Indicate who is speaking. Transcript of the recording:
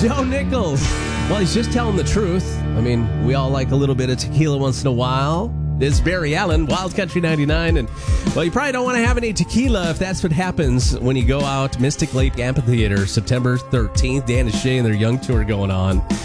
Speaker 1: Joe Nichols. Well, he's just telling the truth. I mean, we all like a little bit of tequila once in a while. This is Barry Allen, Wild Country 99. And, well, you probably don't want to have any tequila if that's what happens when you go out Mystic Lake Amphitheater September 13th. Dan and Shay and their Young Tour going on.